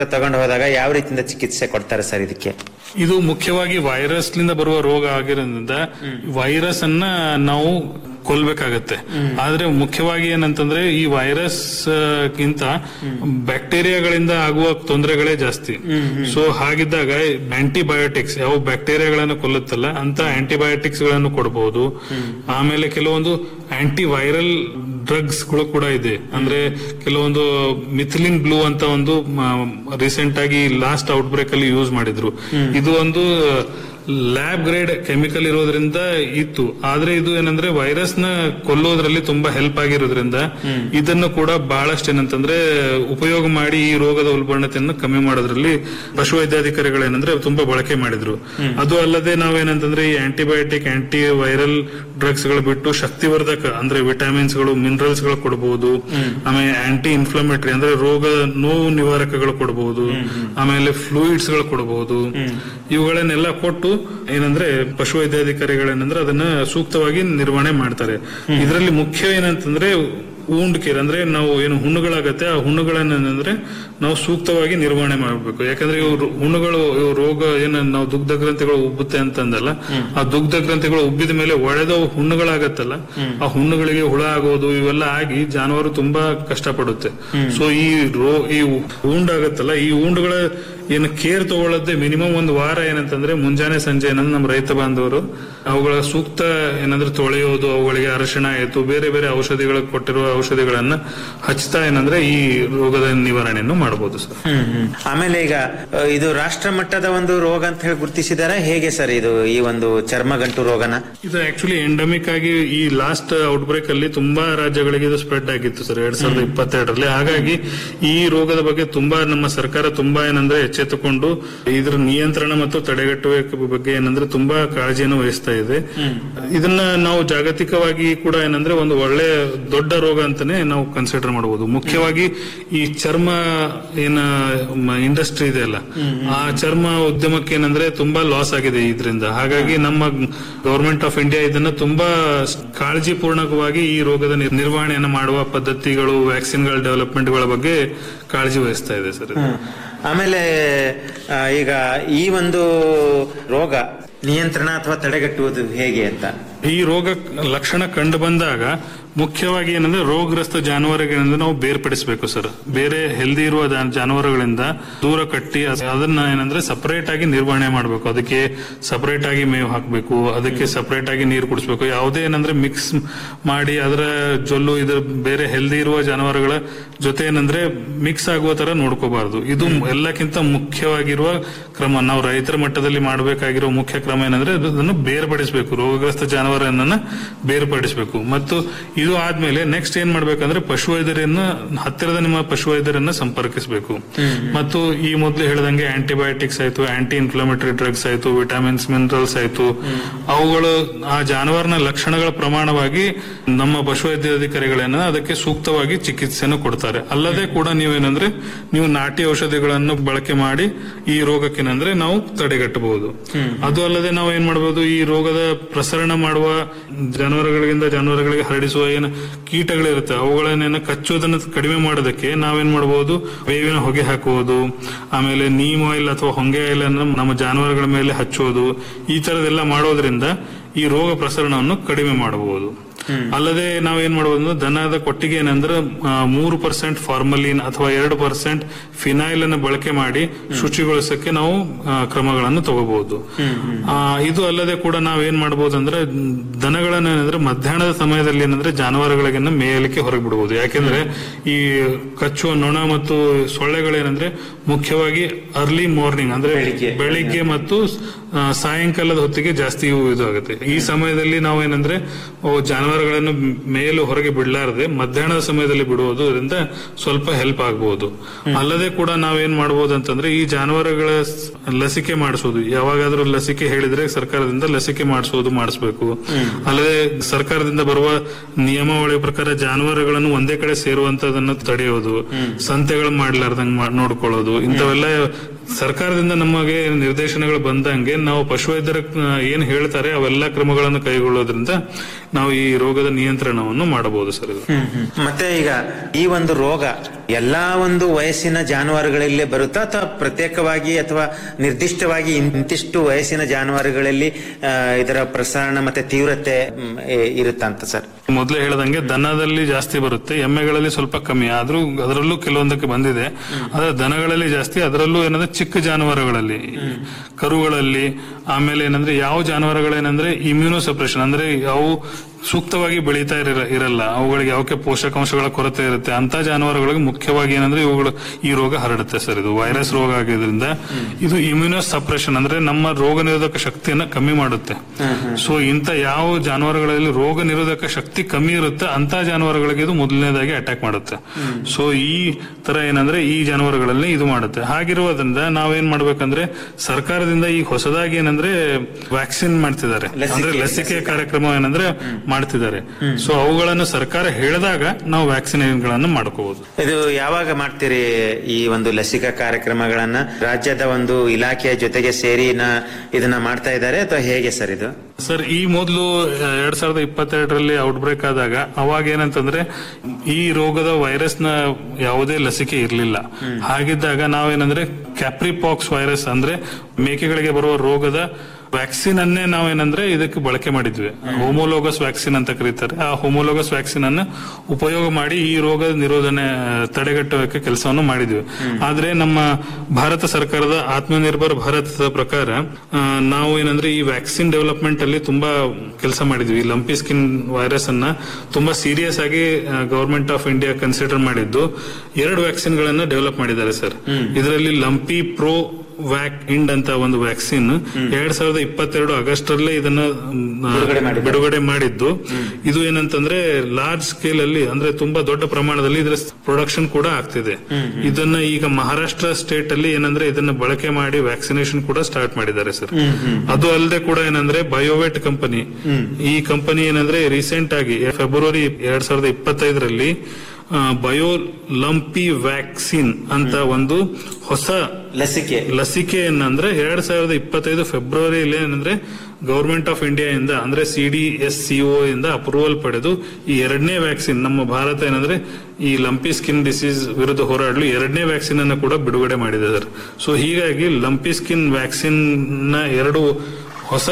ತಗೊಂಡು ಹೋದಾಗ ಯಾವ ರೀತಿಯಿಂದ ಚಿಕಿತ್ಸೆ ಕೊಡ್ತಾರೆ ಸರ್ ಇದಕ್ಕೆ? ಇದು ಮುಖ್ಯವಾಗಿ ವೈರಸ್ ಲಿಂದ ಬರುವ ರೋಗ ಆಗಿರೋದ್ರಿಂದ ವೈರಸ್ ಅನ್ನ ನಾವು ಕೊಲ್ಬೇಕಾಗತ್ತೆ. ಆದ್ರೆ ಮುಖ್ಯವಾಗಿ ಏನಂತಂದ್ರೆ ಈ ವೈರಸ್ ಗಿಂತ ಬ್ಯಾಕ್ಟೀರಿಯಾಗಳಿಂದ ಆಗುವ ತೊಂದರೆಗಳೇ ಜಾಸ್ತಿ. ಸೊ ಹಾಗಿದ್ದಾಗ ಆಂಟಿಬಯೋಟಿಕ್ಸ್ ಯಾವ ಬ್ಯಾಕ್ಟೀರಿಯಾಗಳನ್ನು ಕೊಲ್ಲುತ್ತಲ್ಲ ಅಂತ ಆಂಟಿಬಯೋಟಿಕ್ಸ್ ಗಳನ್ನು ಕೊಡಬಹುದು. ಆಮೇಲೆ ಕೆಲವೊಂದು ಆಂಟಿ ವೈರಲ್ ಡ್ರಗ್ಸ್ ಗಳು ಕೂಡ ಇದೆ. ಅಂದ್ರೆ ಕೆಲವೊಂದು ಮಿಥಿಲಿನ್ ಬ್ಲೂ ಅಂತ ಒಂದು ರೀಸೆಂಟ್ ಆಗಿ ಲಾಸ್ಟ್ ಔಟ್ ಬ್ರೇಕ್ ಅಲ್ಲಿ ಯೂಸ್ ಮಾಡಿದ್ರು. ಇದು ಒಂದು ಲ್ಯಾಬ್ ಗ್ರೇಡ್ ಕೆಮಿಕಲ್ ಇರೋದ್ರಿಂದ ಇತ್ತು. ಆದ್ರೆ ಇದು ಏನಂದ್ರೆ ವೈರಸ್ ನ ಕೊಲ್ಲೋದ್ರಲ್ಲಿ ತುಂಬಾ ಹೆಲ್ಪ್ ಆಗಿರೋದ್ರಿಂದ ಇದನ್ನು ಕೂಡ ಬಹಳಷ್ಟು ಏನಂತಂದ್ರೆ ಉಪಯೋಗ ಮಾಡಿ ಈ ರೋಗದ ಉಲ್ಬಣತೆಯನ್ನು ಕಮ್ಮಿ ಮಾಡೋದ್ರಲ್ಲಿ ಪಶುವೈದ್ಯಾಧಿಕಾರಿಗಳೇನಂದ್ರೆ ತುಂಬಾ ಬಳಕೆ ಮಾಡಿದ್ರು. ಅದು ಅಲ್ಲದೆ ನಾವೇನಂತಂದ್ರೆ ಈ ಆಂಟಿಬಯೋಟಿಕ್ ಆಂಟಿ ವೈರಲ್ ಡ್ರಗ್ಸ್ ಗಳು ಬಿಟ್ಟು ಶಕ್ತಿವರ್ಧಕ ಅಂದ್ರೆ ವಿಟಮಿನ್ಸ್ ಗಳು ಮಿನರಲ್ಸ್ ಗಳು ಕೊಡಬಹುದು. ಆಮೇಲೆ ಆಂಟಿ ಇನ್ಫ್ಲಮೇಟರಿ ಅಂದ್ರೆ ರೋಗ ನೋವು ನಿವಾರಕಗಳು ಕೊಡಬಹುದು. ಆಮೇಲೆ ಫ್ಲೂಯಿಡ್ಸ್ ಗಳು ಕೊಡಬಹುದು. ಇವುಗಳನ್ನೆಲ್ಲ ಕೊಟ್ಟು ಏನಂದ್ರೆ ಪಶುವೈದ್ಯಾಧಿಕಾರಿಗಳೇನಂದ್ರೆ ಅದನ್ನ ಸೂಕ್ತವಾಗಿ ನಿರ್ವಹಣೆ ಮಾಡ್ತಾರೆ. ಇದರಲ್ಲಿ ಮುಖ್ಯ ಏನಂತಂದ್ರೆ ವೂಂಡ್ ಕೇರ್ ಅಂದ್ರೆ ನಾವು ಏನು ಹುಣ್ಣುಗಳಾಗತ್ತೆ ಆ ಹುಣ್ಣುಗಳನ್ನೇನಂದ್ರೆ ನಾವು ಸೂಕ್ತವಾಗಿ ನಿರ್ವಹಣೆ ಮಾಡಬೇಕು. ಯಾಕಂದ್ರೆ ಇವು ಹುಣ್ಣುಗಳು ರೋಗ ಏನ ನಾವು ದುಗ್ಧ ಗ್ರಂಥಿಗಳು ಉಬ್ಬುತ್ತೆ ಅಂತಂದಲ್ಲ, ಆ ದುಗ್ಧ ಗ್ರಂಥಿಗಳು ಉಬ್ಬಿದ ಮೇಲೆ ಒಡೆದ ಹುಣ್ಣುಗಳಾಗತ್ತಲ್ಲ, ಆ ಹುಣ್ಣುಗಳಿಗೆ ಹುಳ ಆಗೋದು ಇವೆಲ್ಲ ಆಗಿ ಜಾನುವಾರು ತುಂಬಾ ಕಷ್ಟಪಡುತ್ತೆ. ಸೊ ಈ ವೂಂಡ್ ಆಗತ್ತಲ್ಲ, ಈ ವೂಂಡ್ಗಳ ಏನು ಕೇರ್ ತಗೊಳ್ಳದೆ ಮಿನಿಮಮ್ ಒಂದು ವಾರ ಏನಂತಂದ್ರೆ ಮುಂಜಾನೆ ಸಂಜೆ ಏನಂದ್ರೆ ನಮ್ಮ ರೈತ ಬಾಂಧವರು ಅವುಗಳ ಸೂಕ್ತ ಏನಂದ್ರೆ ತೊಳೆಯೋದು, ಅವುಗಳಿಗೆ ಅರಿಶಿಣ ಆಯ್ತು ಬೇರೆ ಬೇರೆ ಔಷಧಿಗಳು ಕೊಟ್ಟಿರುವ ಔಷಧಿಗಳನ್ನ ಹಚ್ತಾ ಏನಂದ್ರೆ ಈ ರೋಗದ ನಿವಾರಣೆಯನ್ನು ಮಾಡಬಹುದು ಸರ್. ಆಮೇಲೆ ಈಗ ಇದು ರಾಷ್ಟ್ರ ಮಟ್ಟದ ಒಂದು ರೋಗ ಅಂತ ಹೇಳಿ ಗುರುತಿಸಿದಾರೆ ಹೇಗೆ ಸರ್ ಇದು ಈ ಒಂದು ಚರ್ಮಗಂಟು ರೋಗನ? ಇದು ಆಕ್ಚುಲಿ ಎಂಡಮಿಕ್ ಆಗಿ ಈ ಲಾಸ್ಟ್ ಔಟ್ ಬ್ರೇಕ್ ಅಲ್ಲಿ ತುಂಬಾ ರಾಜ್ಯಗಳಿಗೆ ಇದು ಸ್ಪ್ರೆಡ್ ಆಗಿತ್ತು ಸರ್ 2022ರಲ್ಲಿ. ಹಾಗಾಗಿ ಈ ರೋಗದ ಬಗ್ಗೆ ತುಂಬಾ ನಮ್ಮ ಸರ್ಕಾರ ತುಂಬಾ ಏನಂದ್ರೆ ಎಚ್ಚೆತ್ತುಕೊಂಡು ಇದರ ನಿಯಂತ್ರಣ ಮತ್ತು ತಡೆಗಟ್ಟುವ ಬಗ್ಗೆ ಏನಂದ್ರೆ ತುಂಬಾ ಕಾಳಜಿಯನ್ನು ವಹಿಸ್ತಾ ಇದೆ. ಇದನ್ನ ನಾವು ಜಾಗತಿಕವಾಗಿ ಕೂಡ ಏನಂದ್ರೆ ಒಂದು ಒಳ್ಳೆ ದೊಡ್ಡ ರೋಗ ಅಂತಾನೆ ನಾವು ಕನ್ಸಿಡರ್ ಮಾಡಬಹುದು. ಮುಖ್ಯವಾಗಿ ಈ ಚರ್ಮ ಏನ ಇಂಡಸ್ಟ್ರಿ ಇದೆ ಅಲ್ಲ, ಆ ಚರ್ಮ ಉದ್ಯಮಕ್ಕೆ ಏನಂದ್ರೆ ತುಂಬಾ ಲಾಸ್ ಆಗಿದೆ ಇದರಿಂದ. ಹಾಗಾಗಿ ನಮ್ಮ ಗವರ್ಮೆಂಟ್ ಆಫ್ ಇಂಡಿಯಾ ಇದನ್ನ ತುಂಬಾ ಕಾಳಜಿಪೂರ್ಣಕವಾಗಿ ಈ ರೋಗದ ನಿರ್ವಹಣೆಯನ್ನು ಮಾಡುವ ಪದ್ಧತಿಗಳು, ವ್ಯಾಕ್ಸಿನ್ಗಳ ಡೆವಲಪ್ಮೆಂಟ್ಗಳ ಬಗ್ಗೆ ಕಾಳಜಿ ವಹಿಸ್ತಾ ಇದೆ ಸರ್. ಆಮೇಲೆ ಈಗ ಈ ಒಂದು ರೋಗ ನಿಯಂತ್ರಣ ಅಥವಾ ತಡೆಗಟ್ಟುವುದು ಹೇಗೆ ಅಂತ? ಈ ರೋಗ ಲಕ್ಷಣ ಕಂಡು ಬಂದಾಗ ಮುಖ್ಯವಾಗಿ ಏನಂದ್ರೆ ರೋಗಗ್ರಸ್ತ ಜಾನುವಾರುಗಳಿಂದ ನಾವು ಬೇರ್ಪಡಿಸಬೇಕು ಸರ್. ಬೇರೆ ಹೆಲ್ದಿ ಇರುವ ಜಾನುವಾರುಗಳಿಂದ ದೂರ ಕಟ್ಟಿ ಅದನ್ನ ಏನಂದ್ರೆ ಸಪರೇಟ್ ಆಗಿ ನಿರ್ವಹಣೆ ಮಾಡಬೇಕು. ಅದಕ್ಕೆ ಸಪರೇಟ್ ಆಗಿ ಮೇವು ಹಾಕಬೇಕು, ಅದಕ್ಕೆ ಸಪರೇಟ್ ಆಗಿ ನೀರು ಕುಡಿಸಬೇಕು. ಯಾವುದೇ ಏನಂದ್ರೆ ಮಿಕ್ಸ್ ಮಾಡಿ ಅದರ ಜೊಲ್ಲು ಇದರ ಬೇರೆ ಹೆಲ್ದಿ ಇರುವ ಜಾನುವಾರುಗಳ ಜೊತೆ ಏನಂದ್ರೆ ಮಿಕ್ಸ್ ಆಗುವ ತರ ನೋಡ್ಕೋಬಾರದು. ಇದು ಎಲ್ಲಕ್ಕಿಂತ ಮುಖ್ಯವಾಗಿರುವ ಕ್ರಮ. ನಾವು ರೈತರ ಮಟ್ಟದಲ್ಲಿ ಮಾಡಬೇಕಾಗಿರೋ ಮುಖ್ಯ ಕ್ರಮ ಏನಂದ್ರೆ ಅದನ್ನು ಬೇರ್ಪಡಿಸಬೇಕು, ರೋಗಗ್ರಸ್ತ ಜಾನುವಾರನ್ನ ಬೇರ್ಪಡಿಸಬೇಕು. ಮತ್ತು ಇದು ಆದ್ಮೇಲೆ ನೆಕ್ಸ್ಟ್ ಏನ್ ಮಾಡ್ಬೇಕಂದ್ರೆ ಪಶುವೈದ್ಯರನ್ನ ಹತ್ತಿರದ ನಿಮ್ಮ ಪಶುವೈದ್ಯರನ್ನ ಸಂಪರ್ಕಿಸಬೇಕು. ಮತ್ತು ಈ ಮೊದಲು ಹೇಳಿದಂಗೆ ಆಂಟಿಬಯೋಟಿಕ್ಸ್ ಆಯ್ತು, ಆಂಟಿ ಇನ್ಫ್ಲಮೇಟರಿ ಡ್ರಗ್ಸ್ ಆಯ್ತು, ವಿಟಮಿನ್ಸ್ ಮಿನರಲ್ಸ್ ಆಯ್ತು, ಅವುಗಳು ಆ ಜಾನುವಾರಿನ ಲಕ್ಷಣಗಳ ಪ್ರಮಾಣವಾಗಿ ನಮ್ಮ ಪಶುವೈದ್ಯಾಧಿಕಾರಿಗಳನ್ನ ಅದಕ್ಕೆ ಸೂಕ್ತವಾಗಿ ಚಿಕಿತ್ಸೆಯನ್ನು ಕೊಡ್ತಾರೆ. ಅಲ್ಲದೆ ಕೂಡ ನೀವೇನಂದ್ರೆ ನೀವು ನಾಟಿ ಔಷಧಿಗಳನ್ನು ಬಳಕೆ ಮಾಡಿ ಈ ರೋಗಕ್ಕೇನಂದ್ರೆ ನಾವು ತಡೆಗಟ್ಟಬಹುದು. ಅದು ಅಲ್ಲದೆ ನಾವು ಏನ್ ಮಾಡಬಹುದು, ಈ ರೋಗದ ಪ್ರಸರಣ ಮಾಡುವ ಜಾನುವಾರುಗಳಿಗೆ ಹರಡಿಸುವ ಏನು ಕೀಟಗಳಿರುತ್ತೆ ಅವುಗಳನ್ನೇನು ಕಚ್ಚುವುದನ್ನು ಕಡಿಮೆ ಮಾಡೋದಕ್ಕೆ ನಾವೇನ್ ಮಾಡಬಹುದು, ಬೇವಿನ ಹೊಗೆ ಹಾಕುವುದು, ಆಮೇಲೆ ನೀಮ್ ಆಯಿಲ್ ಅಥವಾ ಹೊಂಗೆ ಆಯಿಲ್ ಅನ್ನು ನಮ್ಮ ಜಾನುವಾರುಗಳ ಮೇಲೆ ಹಚ್ಚುವುದು, ಈ ತರದೆಲ್ಲ ಮಾಡೋದ್ರಿಂದ ಈ ರೋಗ ಪ್ರಸರಣವನ್ನು ಕಡಿಮೆ ಮಾಡಬಹುದು. ಅಲ್ಲದೆ ನಾವೇನ್ ಮಾಡಬಹುದು, ದನದ ಕೊಟ್ಟಿಗೆ ಏನಂದ್ರೆ 3% ಫಾರ್ಮಲಿನ್ ಅಥವಾ 2% ಫಿನೈಲ್ ಅನ್ನು ಬಳಕೆ ಮಾಡಿ ಶುಚಿಗೊಳಿಸಕ್ಕೆ ನಾವು ಕ್ರಮಗಳನ್ನು ತಗೋಬಹುದು. ಇದು ಅಲ್ಲದೆ ಕೂಡ ನಾವೇನ್ ಮಾಡಬಹುದು ಅಂದ್ರೆ ದನಗಳನ್ನ ಏನಂದ್ರೆ ಮಧ್ಯಾಹ್ನದ ಸಮಯದಲ್ಲಿ ಏನಂದ್ರೆ ಜಾನುವಾರುಗಳಿಗೆ ಮೇಯಲಿಕ್ಕೆ ಹೊರಗೆ ಬಿಡಬಹುದು. ಯಾಕೆಂದ್ರೆ ಈ ಕಚ್ಚುವ ನೊಣ ಮತ್ತು ಸೊಳ್ಳೆಗಳೇನಂದ್ರೆ ಮುಖ್ಯವಾಗಿ ಅರ್ಲಿ ಮಾರ್ನಿಂಗ್ ಅಂದ್ರೆ ಬೆಳಿಗ್ಗೆ ಮತ್ತು ಸಾಯಂಕಾಲದ ಹೊತ್ತಿಗೆ ಜಾಸ್ತಿ ಇದು ಆಗುತ್ತೆ. ಈ ಸಮಯದಲ್ಲಿ ನಾವೇನಂದ್ರೆ ಜಾನುವಾರುಗಳನ್ನು ಮೇಲು ಹೊರಗೆ ಬಿಡಲಾರದೆ ಮಧ್ಯಾಹ್ನದ ಸಮಯದಲ್ಲಿ ಬಿಡುವುದರಿಂದ ಸ್ವಲ್ಪ ಹೆಲ್ಪ್ ಆಗಬಹುದು. ಅಲ್ಲದೆ ಕೂಡ ನಾವೇನ್ ಮಾಡಬಹುದು ಅಂತಂದ್ರೆ ಈ ಜಾನುವಾರುಗಳ ಲಸಿಕೆ ಮಾಡಿಸೋದು, ಯಾವಾಗಾದ್ರೂ ಲಸಿಕೆ ಹೇಳಿದ್ರೆ ಸರ್ಕಾರದಿಂದ ಲಸಿಕೆ ಮಾಡಿಸಬೇಕು. ಅಲ್ಲದೆ ಸರ್ಕಾರದಿಂದ ಬರುವ ನಿಯಮಾವಳಿ ಪ್ರಕಾರ ಜಾನುವಾರುಗಳನ್ನು ಒಂದೇ ಕಡೆ ಸೇರುವಂತದನ್ನು ತಡೆಯೋದು, ಸಂತೆಗಳು ಮಾಡ್ಲಾರ್ದಂಗ್ ನೋಡ್ಕೊಳ್ಳೋದು, ಇಂಥವೆಲ್ಲ ಸರ್ಕಾರದಿಂದ ನಮಗೆ ನಿರ್ದೇಶನಗಳು ಬಂದಂಗೆ ನಾವು ಪಶುವೈದ್ಯರ ಏನ್ ಹೇಳ್ತಾರೆ ಅವೆಲ್ಲ ಕ್ರಮಗಳನ್ನು ಕೈಗೊಳ್ಳೋದ್ರಿಂದ ನಾವು ಈ ರೋಗದ ನಿಯಂತ್ರಣವನ್ನು ಮಾಡಬಹುದು ಸರ್ ಇದು. ಮತ್ತೆ ಈಗ ಈ ಒಂದು ರೋಗ ಎಲ್ಲಾ ಒಂದು ವಯಸ್ಸಿನ ಜಾನುವಾರುಗಳಲ್ಲಿ ಬರುತ್ತಾ ಅಥವಾ ಪ್ರತ್ಯೇಕವಾಗಿ ಅಥವಾ ನಿರ್ದಿಷ್ಟವಾಗಿ ಇಂತಿಷ್ಟು ವಯಸ್ಸಿನ ಜಾನುವಾರುಗಳಲ್ಲಿ ಇದರ ಪ್ರಸರಣ ಮತ್ತೆ ತೀವ್ರತೆ ಇರುತ್ತಾ ಅಂತ ಸರ್? ಮೊದಲೇ ಹೇಳದಂಗೆ ದನದಲ್ಲಿ ಜಾಸ್ತಿ ಬರುತ್ತೆ, ಎಮ್ಮೆಗಳಲ್ಲಿ ಸ್ವಲ್ಪ ಕಮ್ಮಿ, ಆದ್ರೂ ಅದರಲ್ಲೂ ಕೆಲವೊಂದಕ್ಕೆ ಬಂದಿದೆ. ಆದ್ರೆ ದನಗಳಲ್ಲಿ ಜಾಸ್ತಿ, ಅದರಲ್ಲೂ ಏನಂದ್ರೆ ಚಿಕ್ಕ ಜಾನುವಾರುಗಳಲ್ಲಿ, ಕರುಗಳಲ್ಲಿ, ಆಮೇಲೆ ಏನಂದ್ರೆ ಯಾವ ಜಾನುವಾರುಗಳೇನಂದ್ರೆ ಇಮ್ಯೂನೋ ಸಪ್ರೆಷನ್ ಅಂದ್ರೆ ಅವು ಸೂಕ್ತವಾಗಿ ಬೆಳೀತಾ ಇರಲ್ಲ, ಅವುಗಳಿಗೆ ಯಾವಕ್ಕೆ ಪೋಷಕಾಂಶಗಳ ಕೊರತೆ ಇರುತ್ತೆ, ಅಂತ ಜಾನುವಾರುಗಳಿಗೆ ಮುಖ್ಯವಾಗಿ ಏನಂದ್ರೆ ಈ ರೋಗ ಹರಡುತ್ತೆ ಸರ್. ಇದು ವೈರಸ್ ರೋಗ ಆಗಿದ್ರಿಂದ ಇದು ಇಮ್ಯೂನೋ ಸಪ್ರೆಷನ್ ಅಂದ್ರೆ ನಮ್ಮ ರೋಗ ನಿರೋಧಕ ಶಕ್ತಿಯನ್ನ ಕಮ್ಮಿ ಮಾಡುತ್ತೆ. ಸೊ ಇಂತ ಯಾವ ಜಾನುವಾರುಗಳಲ್ಲಿ ರೋಗ ನಿರೋಧಕ ಶಕ್ತಿ ಕಮ್ಮಿ ಇರುತ್ತೆ ಅಂತ ಜಾನುವಾರುಗಳಿಗೆ ಇದು ಮೊದಲನೇದಾಗಿ ಅಟ್ಯಾಕ್ ಮಾಡುತ್ತೆ. ಸೊ ಈ ತರ ಏನಂದ್ರೆ ಈ ಜಾನುವಾರುಗಳಲ್ಲಿ ಇದು ಮಾಡುತ್ತೆ. ಹಾಗಿರುವುದರಿಂದ ನಾವೇನ್ ಮಾಡ್ಬೇಕಂದ್ರೆ ಸರ್ಕಾರದಿಂದ ಈಗ ಹೊಸದಾಗಿ ಏನಂದ್ರೆ ವ್ಯಾಕ್ಸಿನ್ ಮಾಡ್ತಿದ್ದಾರೆ, ಅಂದ್ರೆ ಲಸಿಕೆ ಕಾರ್ಯಕ್ರಮ ಏನಂದ್ರೆ ಮಾಡ್ತಿದ್ದಾರೆ. ಸೊ ಅವುಗಳನ್ನು ಸರ್ಕಾರ ಹೇಳಿದಾಗ ನಾವು ವ್ಯಾಕ್ಸಿನೇಷನ್ಗಳನ್ನು ಮಾಡ್ಕೋಬಹುದು. ಇದು ಯಾವಾಗ ಮಾಡ್ತೀರಿ ಈ ಒಂದು ಲಸಿಕಾ ಕಾರ್ಯಕ್ರಮಗಳನ್ನ? ರಾಜ್ಯದ ಒಂದು ಇಲಾಖೆಯ ಜೊತೆಗೆ ಸೇರಿ ಇದನ್ನ ಮಾಡ್ತಾ ಇದ್ದಾರೆ ಅಥವಾ ಹೇಗೆ ಸರ್ ಇದು? ಸರ್ ಈ ಮೊದಲು 2022ರಲ್ಲಿ ಔಟ್ಬ್ರೇಕ್ ಆದಾಗ ಅವಾಗ ಏನಂತಂದ್ರೆ ಈ ರೋಗದ ವೈರಸ್ ನ ಯಾವುದೇ ಲಸಿಕೆ ಇರಲಿಲ್ಲ. ಹಾಗಿದ್ದಾಗ ನಾವೇನಂದ್ರೆ ಕ್ಯಾಪ್ರಿಪಾಕ್ಸ್ ವೈರಸ್ ಅಂದ್ರೆ ಮೇಕೆಗಳಿಗೆ ಬರುವ ರೋಗದ ವ್ಯಾಕ್ಸಿನ್ ಅನ್ನೇ ನಾವೇನಂದ್ರೆ ಇದಕ್ಕೆ ಬಳಕೆ ಮಾಡಿದ್ವಿ. ಹೋಮೋಲೋಗಸ್ ವ್ಯಾಕ್ಸಿನ್ ಅಂತ ಕರೀತಾರೆ. ಆ ಹೋಮೋಲೋಗಸ್ ವ್ಯಾಕ್ಸಿನ್ ಅನ್ನು ಉಪಯೋಗ ಮಾಡಿ ಈ ರೋಗ ನಿರೋಧನೆ ತಡೆಗಟ್ಟುವಕ್ಕೆ ಕೆಲಸವನ್ನು ಮಾಡಿದ್ವಿ. ಆದ್ರೆ ನಮ್ಮ ಭಾರತ ಸರ್ಕಾರದ ಆತ್ಮನಿರ್ಭರ್ ಭಾರತದ ಪ್ರಕಾರ ನಾವು ಏನಂದ್ರೆ ಈ ವ್ಯಾಕ್ಸಿನ್ ಡೆವಲಪ್ಮೆಂಟ್ ಅಲ್ಲಿ ತುಂಬಾ ಕೆಲಸ ಮಾಡಿದ್ವಿ. ಈ ಲಂಪಿ ಸ್ಕಿನ್ ವೈರಸ್ ಅನ್ನ ತುಂಬಾ ಸೀರಿಯಸ್ ಆಗಿ ಗವರ್ಮೆಂಟ್ ಆಫ್ ಇಂಡಿಯಾ ಕನ್ಸಿಡರ್ ಮಾಡಿದ್ದು 2 ವ್ಯಾಕ್ಸಿನ್ ಗಳನ್ನ ಡೆವಲಪ್ ಮಾಡಿದ್ದಾರೆ ಸರ್. ಇದರಲ್ಲಿ ಲಂಪಿ ಪ್ರೋ ವ್ಯಾಕ್ ಇಂಡ್ ಅಂತ ಒಂದು ವ್ಯಾಕ್ಸಿನ್ 2022 ಆಗಸ್ಟ್ ಅಲ್ಲೇ ಇದನ್ನ ಬಿಡುಗಡೆ ಮಾಡಿದ್ದು. ಇದು ಏನಂತಂದ್ರೆ ಲಾರ್ಜ್ ಸ್ಕೇಲ್ ಅಲ್ಲಿ ಅಂದ್ರೆ ತುಂಬಾ ದೊಡ್ಡ ಪ್ರಮಾಣದಲ್ಲಿ ಇದರ ಪ್ರೊಡಕ್ಷನ್ ಕೂಡ ಆಗ್ತಿದೆ. ಇದನ್ನ ಈಗ ಮಹಾರಾಷ್ಟ್ರ ಸ್ಟೇಟ್ ಅಲ್ಲಿ ಏನಂದ್ರೆ ಇದನ್ನ ಬಳಕೆ ಮಾಡಿ ವ್ಯಾಕ್ಸಿನೇಷನ್ ಕೂಡ ಸ್ಟಾರ್ಟ್ ಮಾಡಿದ್ದಾರೆ ಸರ್. ಅದು ಅಲ್ಲದೆ ಕೂಡ ಏನಂದ್ರೆ ಬಯೋವೆಟ್ ಕಂಪನಿ, ಈ ಕಂಪನಿ ಏನಂದ್ರೆ ರೀಸೆಂಟ್ ಆಗಿ ಫೆಬ್ರವರಿ 2025ರಲ್ಲಿ ಬಯೋ ಲಂಪಿ ವ್ಯಾಕ್ಸಿನ್ ಅಂತ ಒಂದು ಹೊಸ ಲಸಿಕೆಯನ್ನಂದ್ರೆ 2025 ಫೆಬ್ರವರಿಯಲ್ಲಿ ಏನಂದ್ರೆ ಗವರ್ಮೆಂಟ್ ಆಫ್ ಇಂಡಿಯಾ ಇಂದ ಅಂದ್ರೆ CDSCO ಇಂದ ಅಪ್ರೂವಲ್ ಪಡೆದು ಈ 2ನೇ ವ್ಯಾಕ್ಸಿನ್ ನಮ್ಮ ಭಾರತ ಏನಂದ್ರೆ ಈ ಲಂಪಿ ಸ್ಕಿನ್ ಡಿಸೀಸ್ ವಿರುದ್ಧ ಹೋರಾಡಲು 2ನೇ ವ್ಯಾಕ್ಸಿನ್ ಅನ್ನು ಕೂಡ ಬಿಡುಗಡೆ ಮಾಡಿದೆ ಸರ್. ಸೊ ಹೀಗಾಗಿ ಲಂಪಿ ಸ್ಕಿನ್ ವ್ಯಾಕ್ಸಿನ್ ನ 2 ಹೊಸ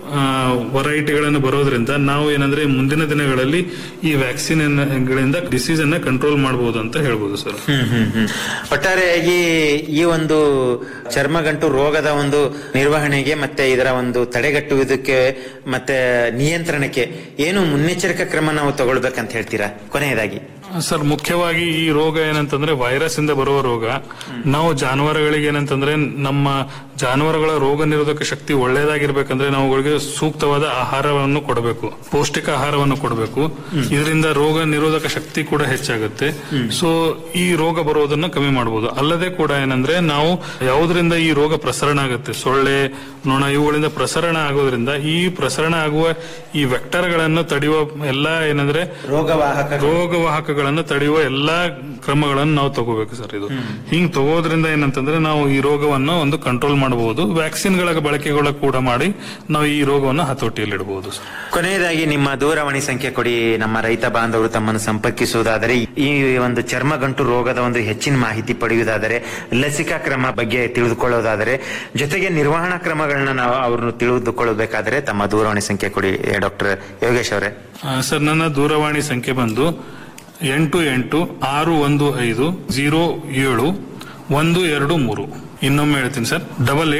ವೆರೈಟಿಗಳನ್ನು ಬರೋದ್ರಿಂದ ನಾವು ಏನಂದ್ರೆ ಮುಂದಿನ ದಿನಗಳಲ್ಲಿ ಈ ವ್ಯಾಕ್ಸಿನ್ ಗಳಿಂದ ಡಿಸೀಸ್ ಅನ್ನ ಕಂಟ್ರೋಲ್ ಮಾಡಬಹುದು ಅಂತ ಹೇಳ್ಬೋದು ಸರ್. ಒಟ್ಟಾರೆಯಾಗಿ ಈ ಒಂದು ಚರ್ಮಗಂಟು ರೋಗದ ಒಂದು ನಿರ್ವಹಣೆಗೆ ಮತ್ತೆ ಇದರ ಒಂದು ತಡೆಗಟ್ಟುವುದಕ್ಕೆ ಮತ್ತೆ ನಿಯಂತ್ರಣಕ್ಕೆ ಏನು ಮುನ್ನೆಚ್ಚರಿಕಾ ಕ್ರಮ ನಾವು ತಗೊಳ್ಬೇಕಂತ ಹೇಳ್ತೀರಾ ಕೊನೆಯದಾಗಿ? ಸರ್ ಮುಖ್ಯವಾಗಿ ಈ ರೋಗ ಏನಂತಂದ್ರೆ ವೈರಸ್ ಇಂದ ಬರುವ ರೋಗ. ನಾವು ಜಾನುವಾರುಗಳಿಗೆ ಏನಂತಂದ್ರೆ ನಮ್ಮ ಜಾನುವಾರುಗಳ ರೋಗ ನಿರೋಧಕ ಶಕ್ತಿ ಒಳ್ಳೆಯದಾಗಿರ್ಬೇಕಂದ್ರೆ ನಾವುಗಳಿಗೆ ಸೂಕ್ತವಾದ ಆಹಾರವನ್ನು ಕೊಡಬೇಕು, ಪೌಷ್ಟಿಕ ಆಹಾರವನ್ನು ಕೊಡಬೇಕು. ಇದರಿಂದ ರೋಗ ನಿರೋಧಕ ಶಕ್ತಿ ಕೂಡ ಹೆಚ್ಚಾಗುತ್ತೆ. ಸೊ ಈ ರೋಗ ಬರೋದನ್ನ ಕಮ್ಮಿ ಮಾಡಬಹುದು. ಅಲ್ಲದೆ ಕೂಡ ಏನಂದ್ರೆ ನಾವು ಯಾವುದರಿಂದ ಈ ರೋಗ ಪ್ರಸರಣ ಆಗುತ್ತೆ, ಸೊಳ್ಳೆ, ನೊಣ ಇವುಗಳಿಂದ ಪ್ರಸರಣ ಆಗೋದ್ರಿಂದ ಈ ಪ್ರಸರಣ ಆಗುವ ಈ ವೆಕ್ಟರ್ ಗಳನ್ನು ತಡೆಯುವ ಎಲ್ಲಾ ಏನಂದ್ರೆ ರೋಗವಾಹಕಗಳನ್ನು ತಡೆಯುವ ಎಲ್ಲಾ ಕ್ರಮಗಳನ್ನು ನಾವು ತಗೋಬೇಕು ಸರ್. ಇದು ಹಿಂಗ್ ತಗೋದ್ರಿಂದ ಏನಂತಂದ್ರೆ ನಾವು ಈ ರೋಗವನ್ನು ಒಂದು ಕಂಟ್ರೋಲ್ ಮಾಡಬಹುದು. ವ್ಯಾಕ್ಸಿನ್ ಗಳ ಬಳಕೆಗಳ ಕೂಡ ಮಾಡಿ ನಾವು ಈ ರೋಗವನ್ನು ಹತೋಟಿಯಲ್ಲಿಡಬಹುದು. ಕೊನೆಯದಾಗಿ ನಿಮ್ಮ ದೂರವಾಣಿ ಸಂಖ್ಯೆ ಕೊಡಿ. ನಮ್ಮ ರೈತ ಬಾಂಧವರು ತಮ್ಮನ್ನು ಸಂಪರ್ಕಿಸುವುದಾದರೆ, ಈ ಒಂದು ಚರ್ಮಗಂಟು ರೋಗದ ಒಂದು ಹೆಚ್ಚಿನ ಮಾಹಿತಿ ಪಡೆಯುವುದಾದರೆ, ಲಸಿಕಾ ಕ್ರಮ ಬಗ್ಗೆ ತಿಳಿದುಕೊಳ್ಳೋದಾದರೆ, ಜೊತೆಗೆ ನಿರ್ವಹಣಾ ಕ್ರಮಗಳನ್ನ ನಾವು ಅವ್ರನ್ನು ತಿಳಿದುಕೊಳ್ಳಬೇಕಾದರೆ ತಮ್ಮ ದೂರವಾಣಿ ಸಂಖ್ಯೆ ಕೊಡಿ ಡಾಕ್ಟರ್ ಯೋಗೇಶ್ ಅವರೇ. ಸರ್ ನನ್ನ ದೂರವಾಣಿ ಸಂಖ್ಯೆ ಬಂದು 8886107123. ಇನ್ನೊಮ್ಮೆ ಹೇಳ್ತೀನಿ ಸರ್,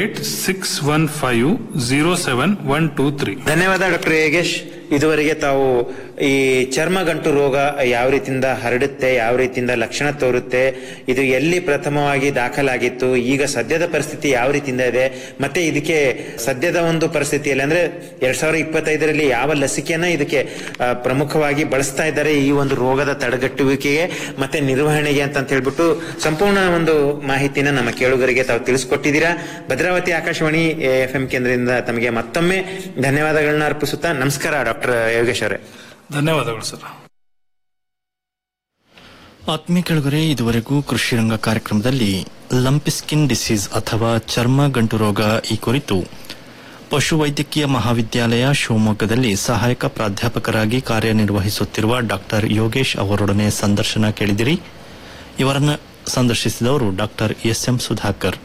8861507123. ಧನ್ಯವಾದ ಡಾಕ್ಟರ್ ಯೋಗೇಶ್. ಇದುವರೆಗೆ ತಾವು ಈ ಚರ್ಮಗಂಟು ರೋಗ ಯಾವ ರೀತಿಯಿಂದ ಹರಡುತ್ತೆ, ಯಾವ ರೀತಿಯಿಂದ ಲಕ್ಷಣ ತೋರುತ್ತೆ, ಇದು ಎಲ್ಲಿ ಪ್ರಥಮವಾಗಿ ದಾಖಲಾಗಿತ್ತು, ಈಗ ಸದ್ಯದ ಪರಿಸ್ಥಿತಿ ಯಾವ ರೀತಿಯಿಂದ ಇದೆ, ಮತ್ತೆ ಇದಕ್ಕೆ ಸದ್ಯದ ಒಂದು ಪರಿಸ್ಥಿತಿಯಲ್ಲಿ ಅಂದ್ರೆ 2025ರಲ್ಲಿ ಯಾವ ಲಸಿಕೆಯನ್ನ ಇದಕ್ಕೆ ಪ್ರಮುಖವಾಗಿ ಬಳಸ್ತಾ ಇದ್ದಾರೆ ಈ ಒಂದು ರೋಗದ ತಡೆಗಟ್ಟುವಿಕೆಗೆ ಮತ್ತೆ ನಿರ್ವಹಣೆಗೆ ಅಂತ ಹೇಳ್ಬಿಟ್ಟು ಸಂಪೂರ್ಣ ಒಂದು ಮಾಹಿತಿನ ನಮ್ಮ ಕೇಳುಗರಿಗೆ ತಾವು ತಿಳಿಸ್ಕೊಟ್ಟಿದ್ದೀರಾ. ಭದ್ರಾವತಿ ಆಕಾಶವಾಣಿ FM ಕೇಂದ್ರದಿಂದ ತಮಗೆ ಮತ್ತೊಮ್ಮೆ ಧನ್ಯವಾದಗಳನ್ನ ಅರ್ಪಿಸುತ್ತಾ ನಮಸ್ಕಾರ ಡಾಕ್ಟರ್ ಯೋಗೇಶ್ ಅವರೇ. ಧನ್ಯವಾದಗಳು ಸರ್. ಆತ್ಮೀಯ ಕೇಳುಗರೆ, ಇದುವರೆಗೂ ಕೃಷಿ ರಂಗ ಕಾರ್ಯಕ್ರಮದಲ್ಲಿ ಲಂಪಿ ಸ್ಕಿನ್ ಡಿಸೀಸ್ ಅಥವಾ ಚರ್ಮ ಗಂಟು ರೋಗ ಈ ಕುರಿತು ಪಶುವೈದ್ಯಕೀಯ ಮಹಾವಿದ್ಯಾಲಯ ಶಿವಮೊಗ್ಗದಲ್ಲಿ ಸಹಾಯಕ ಪ್ರಾಧ್ಯಾಪಕರಾಗಿ ಕಾರ್ಯನಿರ್ವಹಿಸುತ್ತಿರುವ ಡಾಕ್ಟರ್ ಯೋಗೇಶ್ ಅವರೊಡನೆ ಸಂದರ್ಶನ ಕೇಳಿದಿರಿ. ಇವರನ್ನು ಸಂದರ್ಶಿಸಿದವರು ಡಾಕ್ಟರ್ ಎಸ್.ಎಂ. ಸುಧಾಕರ್.